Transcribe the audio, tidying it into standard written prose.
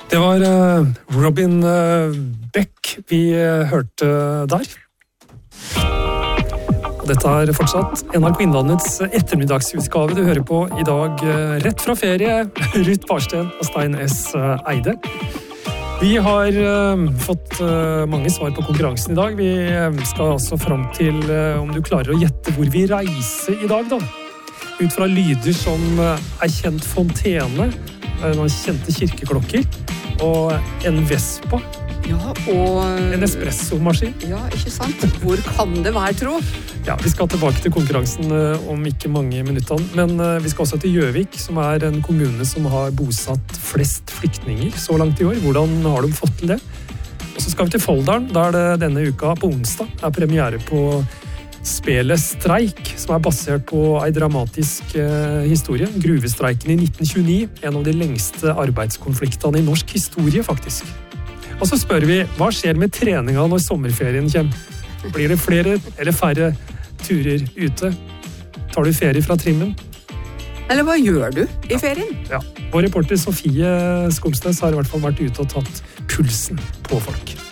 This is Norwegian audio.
Det var Robin Beck vi hørte der. Dette er fortsatt NRK Innlandets ettermiddagsutgave du hører på i dag rett fra ferie. Ruth Barsten og Stein S. Eide. Vi har fått mange svar på konkurransen i dag. Vi skal altså fram til om du klarer å gjette hvor vi reiser i dag da. Ut fra lyder som kjent fontene, noen kjente kirkeklokker, og en Vespa. Ja, og en espressomaskin. Ja, ikke sant? Hvor kan det være, tro? Ja, vi skal tilbake til konkurransen om ikke mange minutter, men vi skal også til Gjøvik, som er en kommune som har bosatt flest flyktninger så langt i år. Hvordan har de fått til det? Og så skal vi til Folldalen, der det denne uka på onsdag er premiere på Spelet Streik, som er basert på en dramatisk historie. Gruvestreiken i 1929, en av de lengste arbeidskonfliktene i norsk historie, faktisk. Og så spør vi, hva skjer med treninga når sommerferien kommer? Blir det flere eller færre turer ute? Tar du ferie fra trimmen? Eller hva gjør du i ferien? Ja, vår reporter Sofie Skomsnes har i hvert fall vært ute og tatt pulsen på folk.